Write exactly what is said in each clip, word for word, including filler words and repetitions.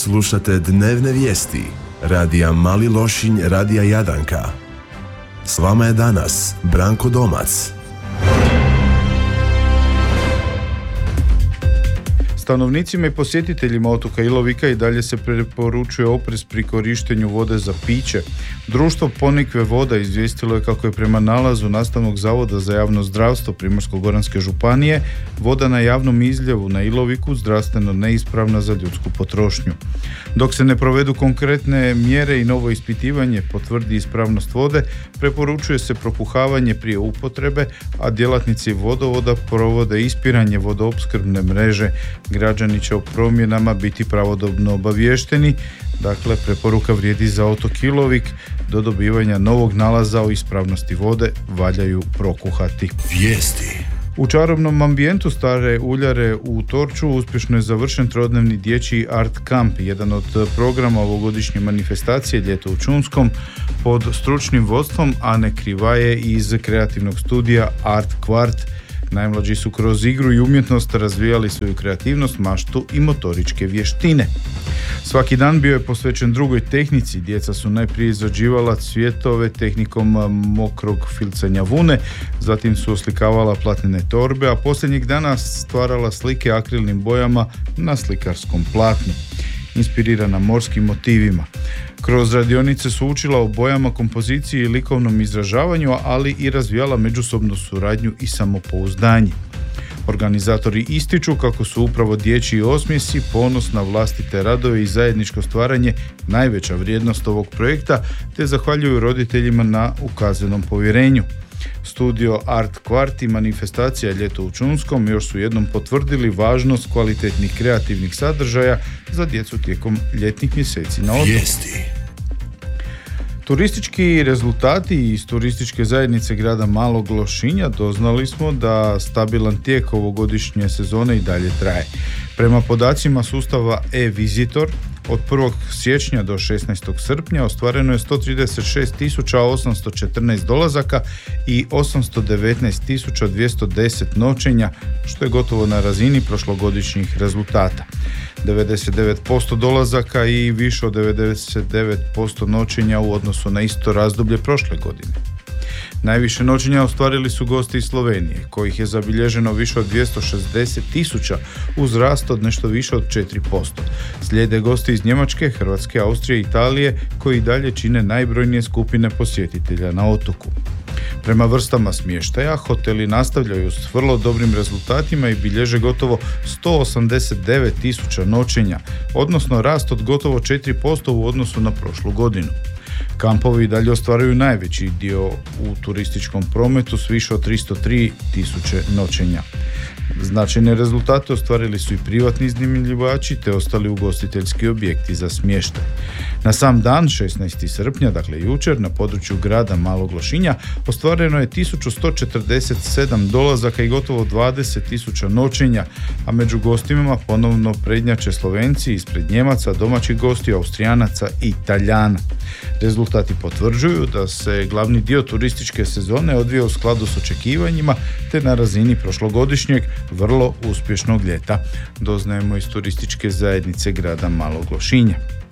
Slušate dnevne vijesti radija Mali Lošinj, radija Jadanka. S vama je danas Branko Domac. Stanovnicima i posjetiteljima otoka Ilovika i dalje se preporučuje oprez pri korištenju vode za piće. Društvo Ponikve voda izvijestilo je kako je prema nalazu Nastavnog zavoda za javno zdravstvo Primorsko-goranske županije voda na javnom izljevu na Iloviku zdravstveno neispravna za ljudsku potrošnju. Dok se ne provedu konkretne mjere i novo ispitivanje potvrdi ispravnost vode, preporučuje se propuhavanje prije upotrebe, a djelatnici vodovoda provode ispiranje vodoopskrbne mreže. Građani će o promjenama biti pravodobno obaviješteni. Dakle, preporuka vrijedi za otok Ilovik. Do dobivanja novog nalaza o ispravnosti vode valjaju prokuhati. Vijesti. U čarobnom ambijentu Stare Uljare u Torču uspješno je završen trodnevni dječji art kamp, jedan od programa ovogodišnje manifestacije Ljeto u Čunskom, pod stručnim vodstvom Ane Krivaje iz kreativnog studija Art Kvart. Najmlađi su kroz igru i umjetnost razvijali svoju kreativnost, maštu i motoričke vještine. Svaki dan bio je posvećen drugoj tehnici. Djeca su najprije izrađivala cvjetove tehnikom mokrog filcanja vune, zatim su oslikavala platnene torbe, a posljednjeg dana stvarala slike akrilnim bojama na slikarskom platnu, inspirirana morskim motivima. Kroz radionice su učila o bojama, kompoziciji i likovnom izražavanju, ali i razvijala međusobnu suradnju i samopouzdanje. Organizatori ističu kako su upravo dječji osmjesi, ponos na vlastite radove i zajedničko stvaranje najveća vrijednost ovog projekta, te zahvaljuju roditeljima na ukazanom povjerenju. Studio Art Kvart i manifestacija Ljeto u Čunskom još su jednom potvrdili važnost kvalitetnih kreativnih sadržaja za djecu tijekom ljetnih mjeseci na otoku. Turistički rezultati iz turističke zajednice grada Malog Lošinja doznali smo da stabilan tijek ovogodišnje sezone i dalje traje. Prema podacima sustava e-Visitor, od prvog siječnja do šesnaestog srpnja ostvareno je sto trideset šest tisuća osamsto četrnaest dolazaka i osamsto devetnaest tisuća dvjesto deset noćenja, što je gotovo na razini prošlogodišnjih rezultata. devedeset devet posto dolazaka i više od devedeset devet posto noćenja u odnosu na isto razdoblje prošle godine. Najviše noćenja ostvarili su gosti iz Slovenije, kojih je zabilježeno više od dvjesto šezdeset tisuća uz rast od nešto više od četiri posto. Slijede gosti iz Njemačke, Hrvatske, Austrije i Italije, koji dalje čine najbrojnije skupine posjetitelja na otoku. Prema vrstama smještaja, hoteli nastavljaju s vrlo dobrim rezultatima i bilježe gotovo sto osamdeset devet tisuća noćenja, odnosno rast od gotovo četiri posto u odnosu na prošlu godinu. Kampovi dalje ostvaruju najveći dio u turističkom prometu s više od tristo tri tisuće noćenja. Značajne rezultate ostvarili su i privatni iznajmljivači te ostali ugostiteljski objekti za smještaj. Na sam dan, šesnaestog srpnja, dakle jučer, na području grada Malog Lošinja ostvareno je tisuću sto četrdeset sedam dolazaka i gotovo dvadeset tisuća noćenja, a među gostima ponovno prednjače Slovenci ispred Njemaca, domaćih gostiju, Austrijanaca i Taljana. Rezultati potvrđuju da se glavni dio turističke sezone odvija u skladu s očekivanjima te na razini prošlogodišnjeg vrlo uspješnog ljeta, doznajemo iz turističke zajednice grada Malog Lošinja.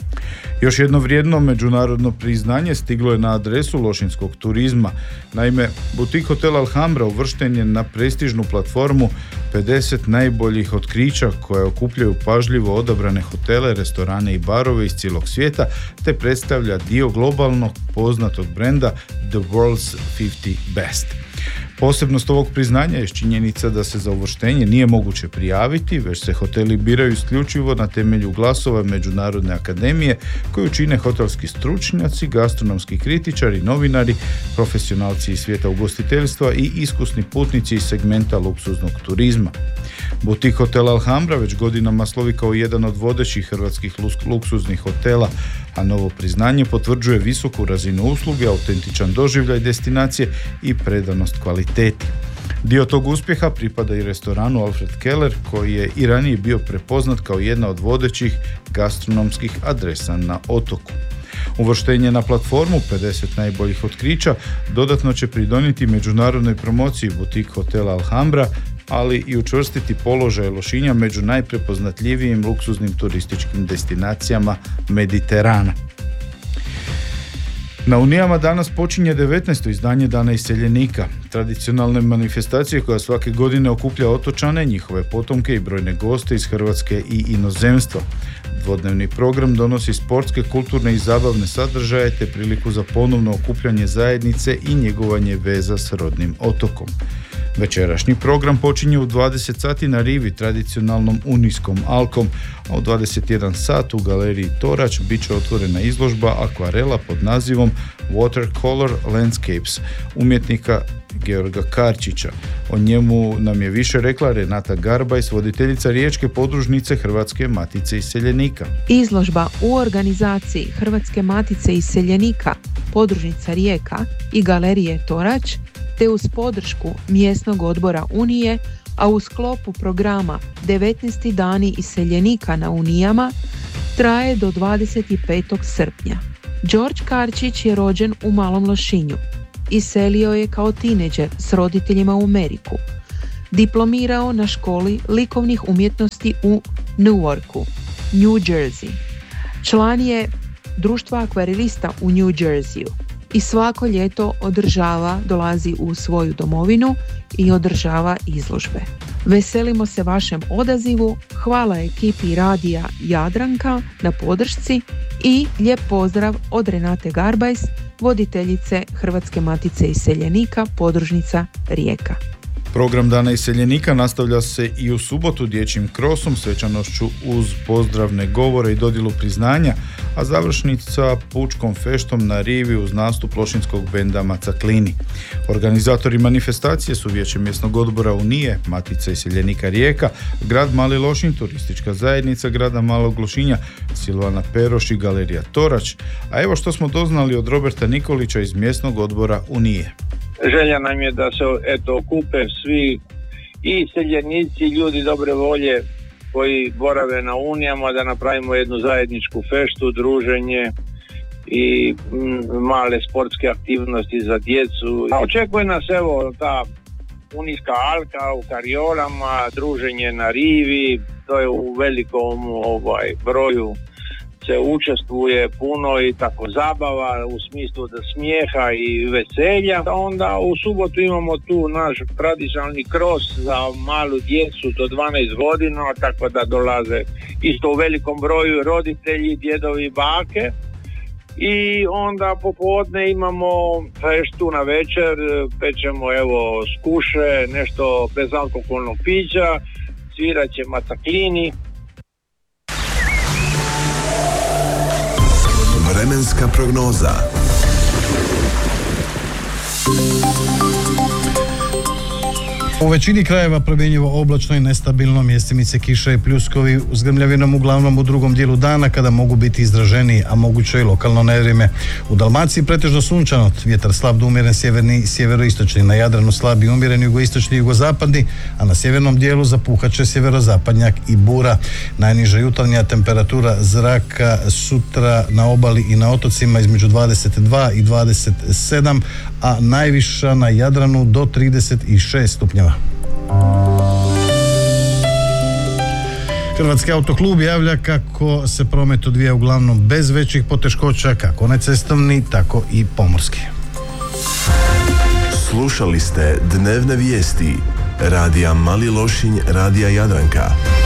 Još jedno vrijedno međunarodno priznanje stiglo je na adresu lošinskog turizma. Naime, butik hotel Alhambra uvršten je na prestižnu platformu pedeset najboljih otkrića koje okupljaju pažljivo odabrane hotele, restorane i barove iz cijelog svijeta, te predstavlja dio globalnog poznatog brenda The World's pedeset Best. Posebnost ovog priznanja je činjenica da se za uvrštenje nije moguće prijaviti, već se hoteli biraju isključivo na temelju glasova Međunarodne akademije koju čine hotelski stručnjaci, gastronomski kritičari, novinari, profesionalci iz svijeta ugostiteljstva i iskusni putnici iz segmenta luksuznog turizma. Butik hotel Alhambra već godinama slovi kao jedan od vodećih hrvatskih luksuznih hotela, a novo priznanje potvrđuje visoku razinu usluge, autentičan doživljaj destinacije i predanost kvaliteti. Dio tog uspjeha pripada i restoranu Alfred Keller, koji je i ranije bio prepoznat kao jedna od vodećih gastronomskih adresa na otoku. Uvrštenje na platformu pedeset najboljih otkrića dodatno će pridonijeti međunarodnoj promociji butik hotela Alhambra ali i učvrstiti položaj Lošinja među najprepoznatljivijim luksuznim turističkim destinacijama Mediterana. Na Unijama danas počinje devetnaesto izdanje Dana iseljenika, tradicionalne manifestacije koja svake godine okuplja otočane, njihove potomke i brojne goste iz Hrvatske i inozemstva. Dvodnevni program donosi sportske, kulturne i zabavne sadržaje te priliku za ponovno okupljanje zajednice i njegovanje veza s rodnim otokom. Večerašnji program počinje u dvadeset sati na rivi tradicionalnom unijskom alkom, a u dvadeset jedan sat u galeriji Torać bit će otvorena izložba akvarela pod nazivom Watercolor Landscapes umjetnika Georga Karčića. O njemu nam je više rekla Renata Garbajs, voditeljica riječke podružnice Hrvatske matice iseljenika. Izložba u organizaciji Hrvatske matice iseljenika, podružnica Rijeka i galerije Torać, te uz podršku mjesnog odbora Unije, a u sklopu programa devetnaesti dani iseljenika na Unijama, traje do dvadeset petog srpnja. Đorđe Karčić je rođen u Malom Lošinju. Iselio je kao tineđer s roditeljima u Ameriku. Diplomirao na školi likovnih umjetnosti u Newarku, New Jersey. Član je društva akvarelista u New Jerseyu i svako ljeto održava, dolazi u svoju domovinu i održava izložbe. Veselimo se vašem odazivu, hvala ekipi radija Jadranka na podršci i lijep pozdrav od Renate Garbajs, voditeljice Hrvatske matice iseljenika, podružnica Rijeka. Program Dana iseljenika nastavlja se i u subotu dječjim krosom, svečanošću uz pozdravne govore i dodjelu priznanja, a završnica pučkom feštom na rivi uz nastup lošinskog benda Macaklini. Organizatori manifestacije su Vijeće mjesnog odbora Unije, Matica iseljenika Rijeka, grad Mali Lošinj, turistička zajednica grada Malog Lošinja, Silvana Peroš i galerija Torać. A evo što smo doznali od Roberta Nikolića iz mjesnog odbora Unije. Želja nam je da se eto okupe svi i iseljenici, ljudi dobre volje koji borave na Unijama, da napravimo jednu zajedničku feštu, druženje i m, male sportske aktivnosti za djecu. A očekuje nas evo ta unijska alka u kariolama, druženje na rivi, to je u velikom ovaj, broju se učestvuje puno i tako zabava u smislu da smijeha i veselja. Onda u subotu imamo tu naš tradicionalni kros za malu djecu do dvanaest godina, tako da dolaze isto u velikom broju roditelji, djedovi, bake. I onda popodne imamo feštu na večer, pečemo evo skuše, nešto bezalkoholnog pića, svirat će Macaklini. Vremenska prognoza. U većini krajeva promjenjivo oblačno i nestabilno, mjestimice kiša i pljuskovi s grmljavinom uglavnom u drugom dijelu dana kada mogu biti izraženiji, a moguće i lokalno nevrijeme. U Dalmaciji pretežno sunčano, vjetar slab do umjeren sjeverni i sjeveroistočni, na Jadranu slab i umjeren jugoistočni i jugozapadni, a na sjevernom dijelu zapuhat će sjeverozapadnjak i bura. Najniža jutarnja temperatura zraka sutra na obali i na otocima između dvadeset dva i dvadeset sedam, a najviša na Jadranu do trideset šest stupnjeva. Hrvatski autoklub javlja kako se promet odvija uglavnom bez većih poteškoća, kako onaj cestovni, tako i pomorski. Slušali ste dnevne vijesti radija Mali Lošinj, radija Jadranka.